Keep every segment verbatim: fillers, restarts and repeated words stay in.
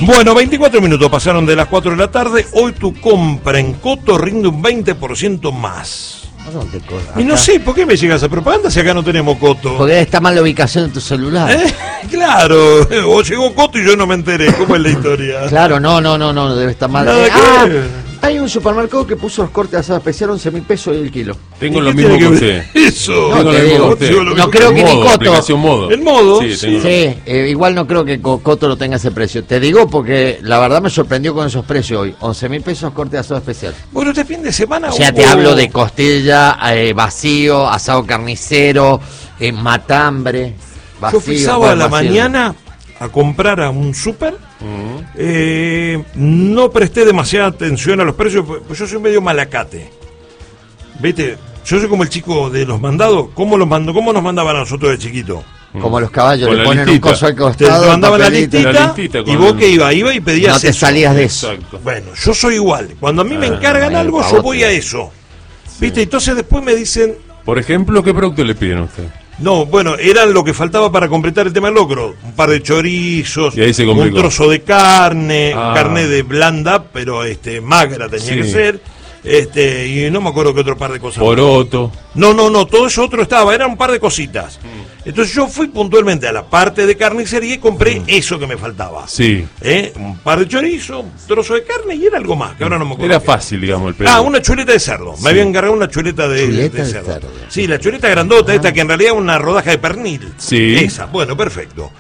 Bueno, veinticuatro minutos pasaron de las cuatro de la tarde. Hoy tu compra en Coto rinde un veinte por ciento más. ¿Dónde, y no sé, ¿por qué me llega esa propaganda si acá no tenemos Coto? Porque está mal la ubicación de tu celular. ¿Eh? Claro, o llegó Coto y yo no me enteré. ¿Cómo es la historia? Claro, no, no, no, no, debe estar mal. Nada Eh, que ah, ver. hay un supermercado que puso los cortes de asado especial once mil pesos el kilo. Tengo ¿Y lo qué mismo tiene que que usted. ver eso? No, Tengo te lo mismo digo, que usted. no creo que ni Modo, Coto. aplicación Modo. El Modo, Sí, sí. tengo lo Sí, mismo. eh, igual no creo que Co- Coto lo tenga ese precio. Te digo porque la verdad me sorprendió con esos precios hoy. once mil pesos corte de asado especial. Bueno, este fin de semana O sea, hubo- te hablo de costilla, eh, vacío, asado carnicero, eh, matambre, vacío. Yo fui sábado a bueno, la vacío. mañana a comprar a un súper. Mm. Eh, no presté demasiada atención a los precios, pues pues yo soy medio malacate. ¿Viste? Yo soy como el chico de los mandados. ¿Cómo los mando? ¿Cómo nos mandaban a nosotros de chiquito? Como los caballos, Con le la ponen listita. un coso al Te costado. mandaban la papelito. listita, La listita y con vos el- que iba, iba y pedías No te eso. salías de eso. Exacto. Bueno, yo soy igual. Cuando a mí me Ah, encargan el algo, yo pavote. voy a eso. ¿Viste? Entonces después me dicen, Por ejemplo, ¿qué producto le piden a usted? no, bueno, eran lo que faltaba para completar el tema del locro. Un par de chorizos, Y ahí se un complicó. trozo de carne, Ah. carne de blanda, pero este magra tenía Sí. que ser. Este, y no me acuerdo qué otro par de cosas. Poroto. No, no, no, todo eso otro estaba, eran un par de cositas. Entonces yo fui puntualmente a la parte de carnicería y compré eso que me faltaba. Sí. ¿Eh? Un par de chorizos, un trozo de carne y era algo más, que ahora no me acuerdo. Era qué. fácil, digamos, el pedido. Ah, una chuleta de cerdo. Sí. Me habían encargado una chuleta de, Chuleta de de cerdo. cerdo. Sí, la chuleta grandota, esta que en realidad es una rodaja de pernil. Sí. Esa, bueno, perfecto.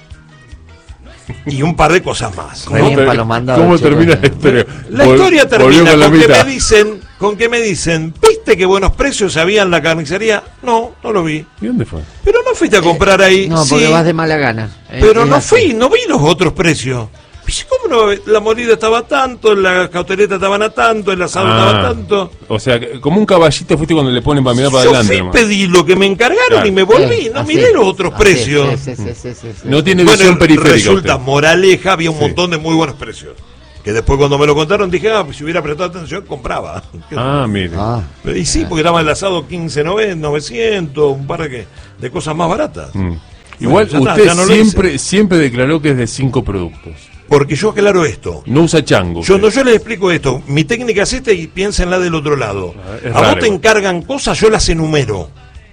Y un par de cosas más. Re ¿no? bien para los mandados, ¿Cómo chicos. termina la historia? La Vol- historia volvió termina con la con que mitad. me dicen, con que me dicen, ¿viste qué buenos precios había en la carnicería? No, no lo vi. ¿Y dónde fue? Pero no fuiste a comprar ahí. No, porque Sí, vas de mala gana. Eh, pero es no así. fui, no vi los otros precios. Dice, ¿cómo no? La molida estaba tanto, la cauteleta estaban a tanto, el asado estaba Ah, tanto. O sea, que- como un caballito fuiste cuando le ponen para mirar para Yo adelante. fui, nomás. pedí lo que me encargaron Claro. y me volví, Eh, no así, miré los otros así, precios. sí, sí, sí, sí, sí, sí. No tiene Bueno, visión periférica. resulta, usted. moraleja, había un Sí. montón de muy buenos precios. Que después cuando me lo contaron dije, ah, pues si hubiera prestado atención, compraba. Ah, mire. Ah, Y sí, porque estaba el asado quince, novecientos, un par de, de cosas más baratas. Mm. Igual Bueno, ya está, usted ya no lo siempre, siempre declaró que es de cinco productos. Porque yo aclaro esto. No usa chango. Yo, usted. no, yo les explico esto. Mi técnica es esta y piensa en la del otro lado. Ah, es A vos raro te igual. encargan cosas, yo las enumero.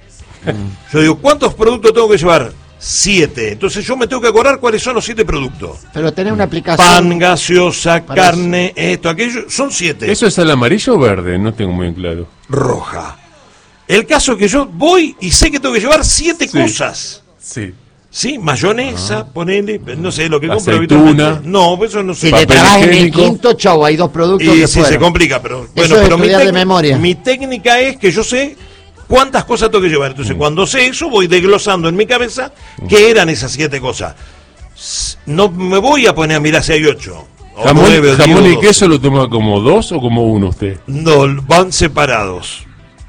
Yo digo, ¿cuántos productos tengo que llevar? Siete. Entonces yo me tengo que acordar cuáles son los siete productos. pero tenés una aplicación. Pan, gaseosa, Para carne, esto, aquello. Son siete. ¿Eso es al amarillo o verde? No tengo muy claro. Roja. El caso es que yo voy y sé que tengo que llevar siete Sí. cosas. Sí. Sí, mayonesa, ponele, no sé, lo que compro Aceituna. habitualmente. No, eso no sé. Si te Papel trabas en el higiénico. quinto, chau, hay dos productos Y que sí, fueron. se complica, pero bueno, es pero mi, estudiar de tec- memoria. mi técnica es que yo sé cuántas cosas tengo que llevar. Entonces, Mm. cuando sé eso, voy desglosando en mi cabeza qué eran esas siete cosas. S- No me voy a poner a mirar si hay ocho. o ¿Jamón, nueve, o diez, jamón o y doce. queso lo toma como dos o como uno usted? No, van separados.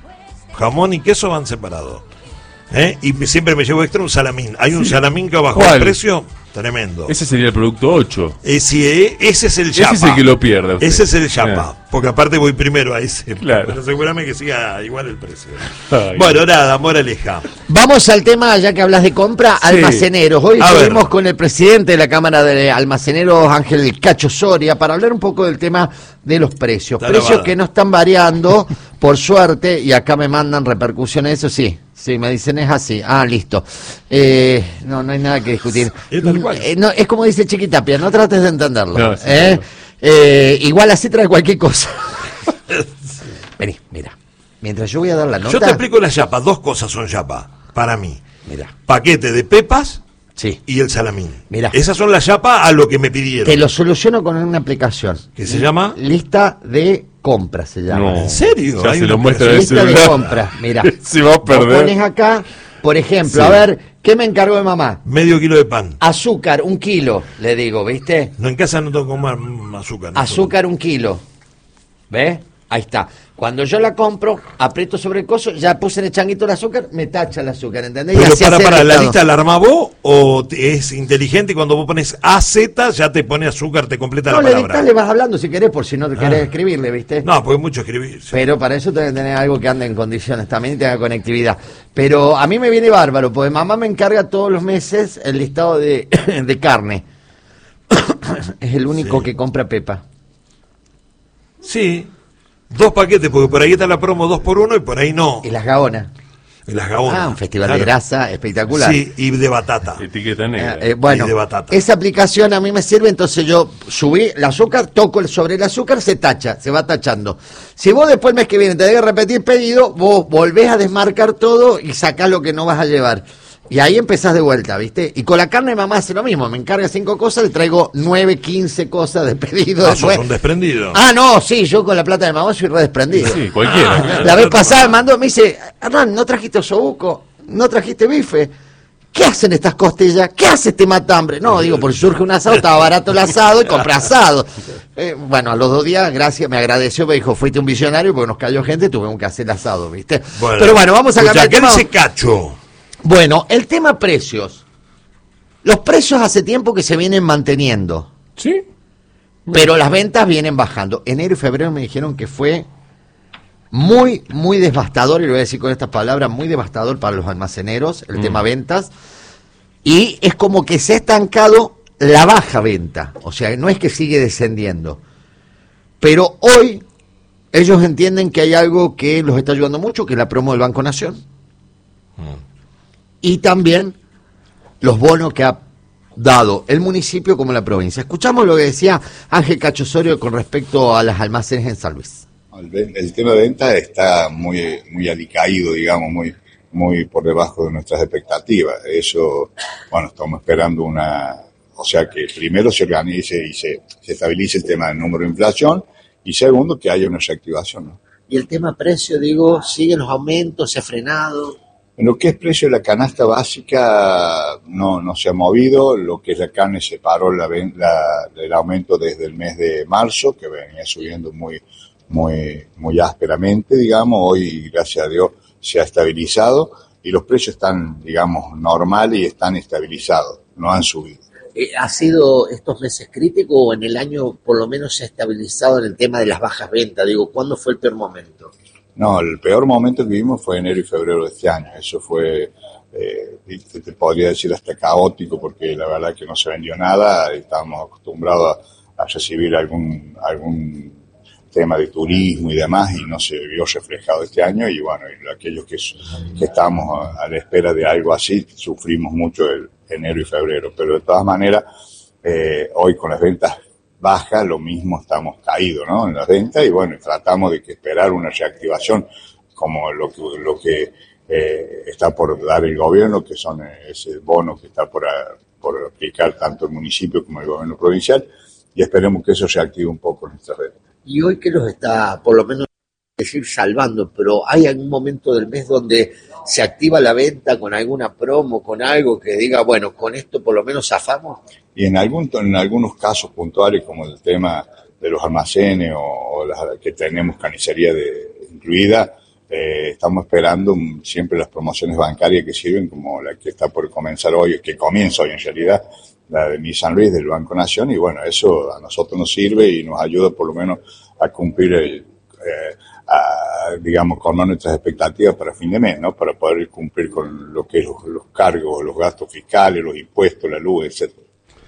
Jamón y queso van separados. ¿Eh? Y me- siempre me llevo extra un salamín. Hay un salamín que bajó ¿Cuál? el precio, tremendo. Ese sería el producto ocho. Eh, sí, eh, ese es el Ese yapa. es el que lo pierde usted. Ese es el yapa. Porque aparte voy primero a ese. Claro. Pero seguramente que siga igual el precio. Ay. Bueno, nada, moraleja. Vamos al tema, ya que hablas de compra, almaceneros. Hoy A estuvimos ver. con el presidente de la Cámara de Almaceneros, Ángel Cacho Soria, para hablar un poco del tema de los precios. Está precios lavada. que no están variando, por suerte, y acá me mandan repercusiones, eso sí. Sí, me dicen es así. Ah, listo. Eh, no, no hay nada que discutir. Es tal cual. Eh, no, es como dice Chiquitapia, no trates de entenderlo. No, sí, ¿eh? claro. Eh, igual así trae cualquier cosa. Vení, mira. Mientras yo voy a dar la nota. Yo te explico la yapa. Dos cosas son yapa para mí. Mira, Paquete de pepas sí. y el salamín. Mirá. Esas son las yapa a lo que me pidieron. Te lo soluciono con una aplicación. ¿Qué se llama? Lista de compras se llama. No. ¿En serio? Ya Hay se una lo muestra aplicación. el Lista de celular. compras, mira. Se va a Vos perder. pones acá, por ejemplo, Sí. a ver, ¿qué me encargó de mamá? Medio kilo de pan. Azúcar, un kilo, le digo, ¿viste? No, en casa no tengo que comer mm, azúcar. no Azúcar, un kilo. ¿Ves? Ahí está. Cuando yo la compro, aprieto sobre el coso, ya puse en el changuito el azúcar, me tacha el azúcar, ¿entendés? Y Pero así para, hace el para, ¿la listado. lista la armás vos o te- es inteligente y cuando vos pones A Z ya te pone azúcar, te completa No, la le palabra? dictás, le vas hablando si querés, por si no te querés Ah. escribirle, ¿viste? No, porque es mucho escribir. sí. Pero para eso tenés que tener algo que ande en condiciones también y tenga conectividad. Pero a mí me viene bárbaro, porque mamá me encarga todos los meses el listado de, de carne. Es el único Sí. que compra Pepa. Sí, dos paquetes, porque por ahí está la promo dos por uno y por ahí no. Y las gaonas. En las gabonas. Ah, un festival Claro. de grasa espectacular. Sí, y de batata. Etiqueta negra. Eh, eh, bueno, Y de batata. esa aplicación a mí me sirve, entonces yo subí el azúcar, toco el- sobre el azúcar, se tacha, se va tachando. Si vos después el mes que viene te debes repetir pedido, vos volvés a desmarcar todo y sacás lo que no vas a llevar. Y ahí empezás de vuelta, ¿viste? Y con la carne mamá hace lo mismo, me encarga cinco cosas, le traigo nueve, quince cosas de pedido. Ah, después. sos un desprendido. Ah, no, sí, yo con la plata de mamá soy re desprendido. Sí, cualquiera. La vez pasada me mandó, me dice, Hernán, ¿no trajiste osobuco? ¿No trajiste bife? ¿Qué hacen estas costillas? ¿Qué hace este matambre? No, digo, porque surge un asado, estaba barato el asado y compré asado. Eh, bueno, a los dos días, gracias, me agradeció, me dijo, fuiste un visionario porque nos cayó gente, tuvimos que hacer el asado, ¿viste? Bueno, Pero bueno, vamos a escuchá, cambiar el ¿qué tema. dice Cacho? Bueno, el tema precios. Los precios hace tiempo que se vienen manteniendo, ¿Sí? pero las ventas vienen bajando. Enero y febrero me dijeron que fue muy, muy devastador, y lo voy a decir con estas palabras, muy devastador para los almaceneros, el Mm. tema ventas, y es como que se ha estancado la baja venta, o sea, no es que sigue descendiendo, pero hoy ellos entienden que hay algo que los está ayudando mucho, que es la promo del Banco Nación, y también los bonos que ha dado el municipio como la provincia. Escuchamos lo que decía Ángel Cacho Osorio con respecto a las almacenes en San Luis. El, ven- el tema de venta está muy muy alicaído, digamos, muy muy por debajo de nuestras expectativas. Eso, bueno, estamos esperando una, o sea, que primero se organice y se, se estabilice el tema del número de inflación y segundo, que haya una reactivación, ¿no? Y el tema precio, digo, siguen los aumentos, se ha frenado. En lo que es precio de la canasta básica no, no se ha movido, lo que es la carne se paró la, ven- la- el aumento desde el mes de marzo, que venía subiendo muy, muy, muy ásperamente, digamos, hoy gracias a Dios se ha estabilizado y los precios están, digamos, normales y están estabilizados, no han subido. Eh, ¿Ha sido estos meses críticos o en el año por lo menos se ha estabilizado en el tema de las bajas ventas? Digo, ¿cuándo fue el peor momento? No, el peor momento que vivimos fue enero y febrero de este año. Eso fue, eh, te, te podría decir hasta caótico, porque la verdad que no se vendió nada. Estábamos acostumbrados a, a recibir algún algún tema de turismo y demás, y no se vio reflejado este año. Y bueno, y aquellos que, que estábamos a, a la espera de algo así, sufrimos mucho el enero y febrero. Pero de todas maneras, eh, hoy con las ventas baja, lo mismo estamos caídos, ¿no? En las ventas y bueno, tratamos de que esperar una reactivación como lo que, lo que eh, está por dar el gobierno, que son eh, ese bono que está por, a, por aplicar tanto el municipio como el gobierno provincial, y esperemos que eso reactive un poco nuestras ventas. Y hoy que los está, por lo menos, decir salvando, pero ¿hay algún momento del mes donde se activa la venta con alguna promo, con algo que diga, bueno, con esto por lo menos zafamos? Y en, algún, en algunos casos puntuales, como el tema de los almacenes o, o las, que tenemos carnicería de, incluida, eh, estamos esperando mm, siempre las promociones bancarias que sirven, como la que está por comenzar hoy, que comienza hoy en realidad, la de mi San Luis del Banco Nación, y bueno, eso a nosotros nos sirve y nos ayuda por lo menos a cumplir el, eh, a, digamos, con nuestras expectativas para fin de mes, ¿no? Para poder cumplir con lo que es los, los cargos, los gastos fiscales, los impuestos, la luz, etcétera.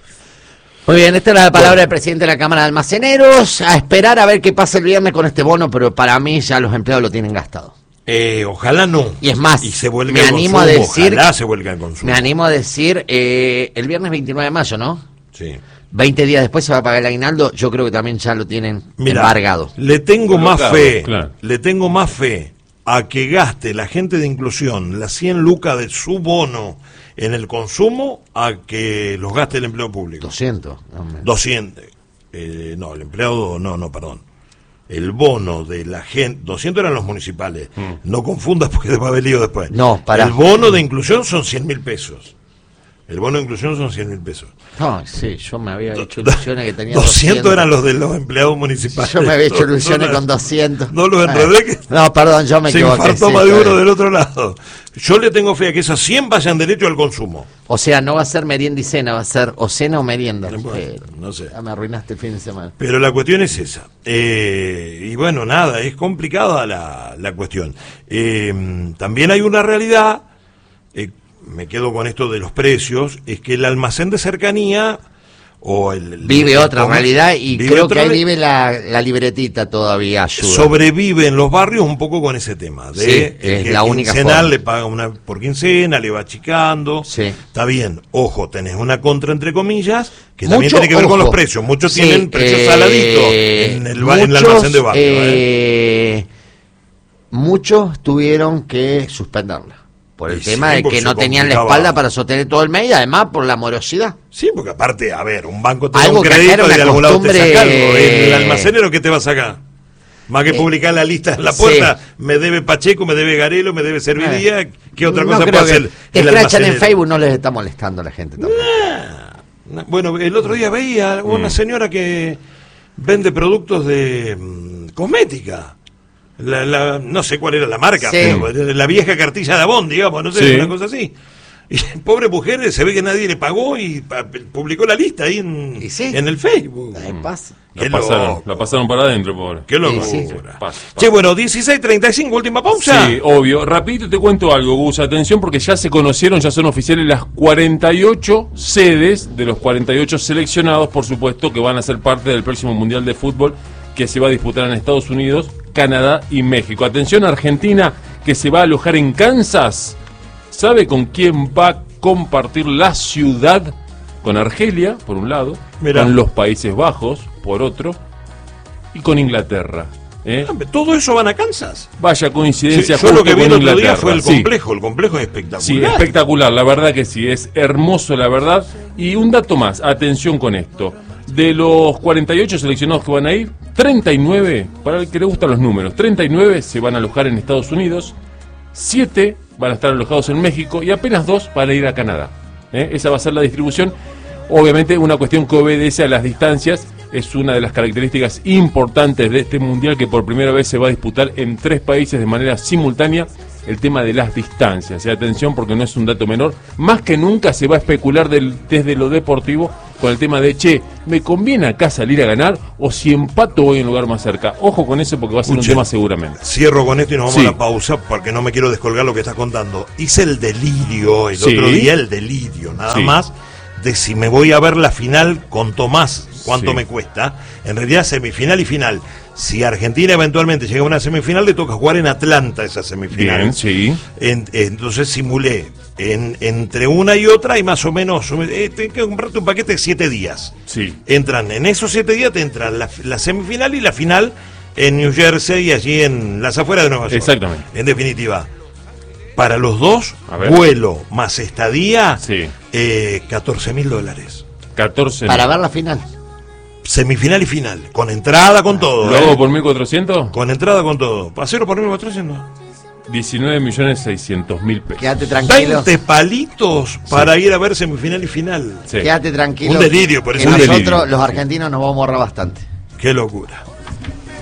Muy bien, esta era la palabra del presidente de la Cámara de Almaceneros. A esperar a ver qué pasa el viernes con este bono, pero para mí ya los empleados lo tienen gastado. Eh, ojalá no. Y es más, y se vuelve me el animo consumo, a decir, ojalá se vuelva el consumo. me animo a decir, eh, el viernes veintinueve de mayo, ¿no? Sí. veinte días después se va a pagar el aguinaldo, yo creo que también ya lo tienen Mirá, embargado. le tengo Bueno, más claro, fe, claro. le tengo más fe a que gaste la gente de inclusión las cien lucas de su bono en el consumo a que los gaste el empleo público. doscientos. Hombre. doscientos. Eh, no, el empleado, no, no, perdón. El bono de la gente, doscientos eran los municipales. Mm. No confundas porque va a haber lío después. No, pará. El bono de inclusión son cien mil pesos. El bono de inclusión son cien mil pesos. No, sí, yo me había hecho ilusiones que tenía doscientos eran los de los empleados municipales. Yo me había hecho No, ilusiones no, con doscientos. No los enredé que No, perdón, yo me se equivoqué. infartó sí, más de está uno bien. del otro lado. Yo le tengo fe a que esas cien vayan derecho al consumo. O sea, no va a ser merienda y cena, va a ser o cena o merienda. Bueno, Pero, no sé. ya me arruinaste el fin de semana. Pero la cuestión es esa. Eh, y bueno, nada, es complicada la, la cuestión. Eh, también hay una realidad, eh, me quedo con esto de los precios, es que el almacén de cercanía o el, el vive el otra com- realidad y vive creo otra que ahí re- vive la, la libretita todavía ayuda. sobrevive en los barrios un poco con ese tema de Sí, el es que la única quincenal forma. le paga una por quincena, le va achicando. Sí. Está bien, ojo, tenés una contra entre comillas que también Mucho, tiene que ver con ojo. los precios. Muchos Sí, tienen precios eh, saladitos en el, ba- en el muchos, almacén de barrio. ¿eh? eh, Muchos tuvieron que suspenderla por el Y sí, tema de porque que se no tenían la complicaba. espalda para sostener todo el mes y además por la morosidad. Sí, porque aparte, a ver, un banco te da Algo un que acá crédito era y una de algún lado te costumbre, saca algo. El eh, almacenero, ¿qué te va a sacar? Más que eh, publicar la lista en la sí. puerta, me debe Pacheco, me debe Garelo, me debe Servidía, ¿qué otra No cosa creo puede que- hacer que el escrachan en almacenero? Facebook no les está molestando a la gente tampoco. Nah. Bueno, el otro día veía una Mm. señora que vende productos de mm, cosmética. La, la- no sé cuál era la marca, Sí. pero la vieja cartilla de Avon, digamos, no sé, Sí. una cosa así. Y pobre mujer, se ve que nadie le pagó y pa- publicó la lista ahí en, Y sí. en el Facebook. Ahí pasa. La Qué pasaron, loco. la pasaron para adentro, pobre. Qué locura. Sí, sí. Pasa, pasa. Che, bueno, dieciséis treinta y cinco, última pausa. Sí, obvio. Rapidito te cuento algo, Gus. Atención porque ya se conocieron, ya son oficiales las cuarenta y ocho sedes de los cuarenta y ocho seleccionados, por supuesto, que van a ser parte del próximo Mundial de Fútbol que se va a disputar en Estados Unidos, Canadá y México. Atención, Argentina, que se va a alojar en Kansas. ¿Sabe con quién va a compartir la ciudad? Con Argelia, por un lado, Mirá. con los Países Bajos, por otro, y con Inglaterra. ¿eh? Todo eso van a Kansas. Vaya Sí, coincidencia yo lo justo que vi con el otro día Inglaterra. fue el Sí. complejo. El complejo es espectacular. Sí, espectacular, la verdad que sí, es hermoso la verdad. Y un dato más, atención con esto. De los cuarenta y ocho seleccionados que van a ir, treinta y nueve, para el que le gustan los números, treinta y nueve se van a alojar en Estados Unidos, siete van a estar alojados en México y apenas dos van a ir a Canadá. ¿eh? Esa va a ser la distribución. Obviamente una cuestión que obedece a las distancias, es una de las características importantes de este mundial que por primera vez se va a disputar en tres países de manera simultánea, el tema de las distancias. Y atención porque no es un dato menor, más que nunca se va a especular del, desde lo deportivo con el tema de, che, ¿me conviene acá salir a ganar o si empato voy a un lugar más cerca? Ojo con eso porque va a ser Escuche, un tema seguramente. Cierro con esto y nos vamos Sí. a la pausa porque no me quiero descolgar lo que estás contando. Hice el delirio el Sí. otro día, el delirio, nada Sí. más, de si me voy a ver la final con Tomás, cuánto Sí. me cuesta. En realidad, semifinal y final. Si Argentina eventualmente llega a una semifinal, le toca jugar en Atlanta esa semifinal. Bien, sí. En- entonces simulé en, entre una y otra y más o menos, eh, tenés que comprarte un paquete de siete días. Sí. Entran, en esos siete días te entran la, la semifinal y la final en New Jersey y allí en las afueras de Nueva York. Exactamente. En definitiva, para los dos, A ver. vuelo más estadía, Sí. eh, catorce mil dólares. catorce. Para ver la final. Semifinal y final, con entrada, con todo. ¿Lo hago ¿eh? por mil cuatrocientos? Con entrada, con todo. ¿Pasero por mil cuatrocientos? diecinueve millones seiscientos mil pesos. Quédate tranquilo. veinte palitos para ir a ver semifinal y final. Sí. Quédate tranquilo. Un delirio, por que eso. Un nosotros, delirio. los argentinos, nos vamos a ahorrar bastante. Qué locura.